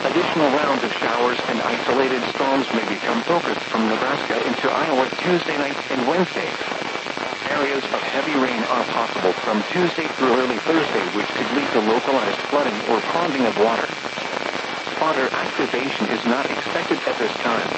Additional rounds of showers and isolated storms may become focused from Nebraska into Iowa Tuesday night and Wednesday. Areas of heavy rain are possible from Tuesday through early Thursday, which could lead to localized flooding or ponding of water. Spotter activation is not expected at this time.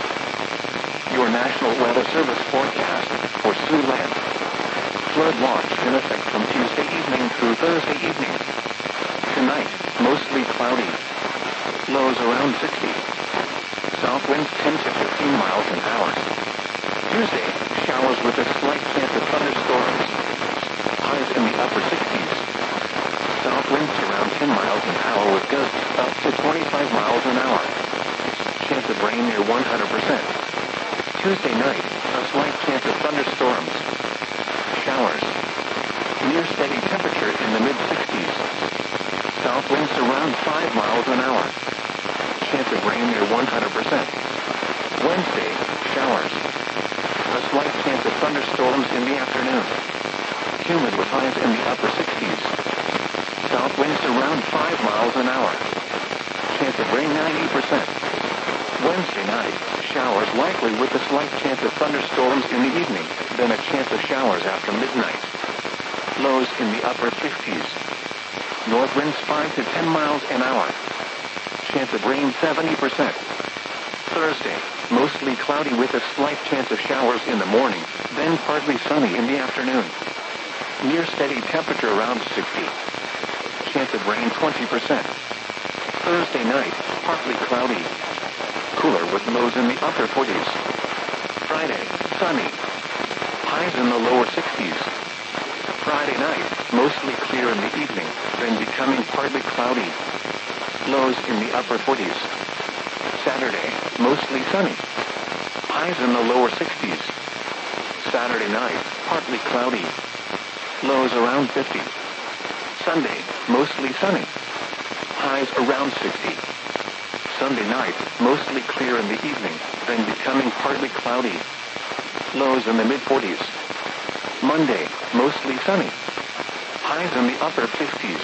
Your National Weather Service forecast for Siouxland. Flood watch in effect from Tuesday evening through Thursday evening. Tonight, mostly cloudy. Lows around 60. South winds 10 to 15 miles an hour. Tuesday, showers with a slight chance of thunderstorms. Highs in the upper 60s. South winds around 10 miles an hour with gusts up to 25 miles an hour. Chance of rain near 100%. Tuesday night, a slight chance of thunderstorms. Showers. Near steady temperature in the mid-60s. South winds around 5 miles an hour. Chance of rain near 100%. Wednesday, showers. A slight chance of thunderstorms in the afternoon. Humid with highs in the upper 60s. South winds around 5 miles an hour. Chance of rain 90%. Wednesday night, showers likely with a slight chance of thunderstorms in the evening, then a chance of showers after midnight. Lows in the upper 50s. North winds 5 to 10 miles an hour. Chance of rain 70%. Thursday, mostly cloudy with a slight chance of showers in the morning, then partly sunny in the afternoon. Near steady temperature around 60. Chance of rain 20%. Thursday night, partly cloudy. Cooler with lows in the upper 40s. Friday, sunny. Highs in the lower 60s. Friday night, mostly clear in the evening, then becoming partly cloudy. Lows in the upper 40s. Saturday, mostly sunny. Highs in the lower 60s. Saturday night, partly cloudy. Lows around 50. Sunday, mostly sunny. Highs around 60. Sunday night, mostly clear in the evening, then becoming partly cloudy. Lows in the mid-40s. Monday, mostly sunny. Highs in the upper 50s.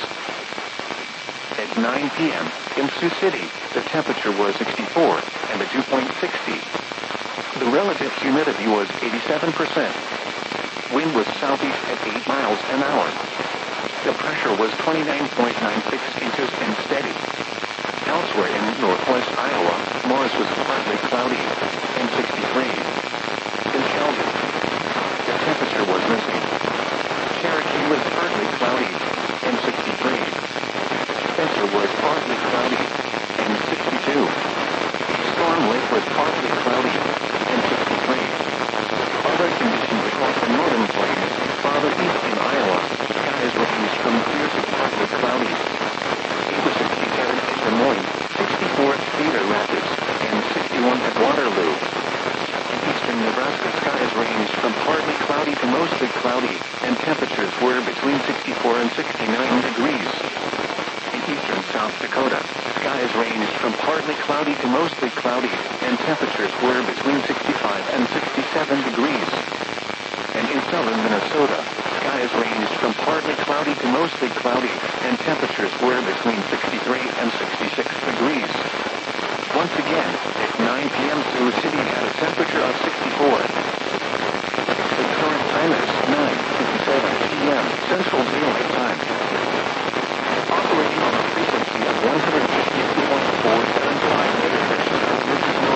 At 9 p.m. in Sioux City, the temperature was 64 and the dew point 60. The relative humidity was 87%. Wind was southeast at 8 miles an hour. The pressure was 29.96 inches and steady. Elsewhere in northwest Iowa, Morris was partly cloudy and 63. In Sheldon, the temperature was missing. Cherokee was partly cloudy and 63. Spencer was partly cloudy and 62. Storm Lake was partly cloudy and 63. Other conditions across the northern plains, farther east in Iowa, skies ranged from clear to partly cloudy. It was 67 at Des Moines, 64 at Cedar Rapids, and 61 at Waterloo. In eastern Nebraska, skies ranged from partly cloudy to mostly cloudy, and temperatures were between 64 and 69 degrees. In eastern South Dakota, skies ranged from partly cloudy to mostly cloudy, and temperatures were between 65 and 67 degrees. And in southern Minnesota, skies ranged from partly cloudy to mostly cloudy, and temperatures were between 63 and 66 degrees. Once again, at 9 p.m. Sioux City had a temperature of 60.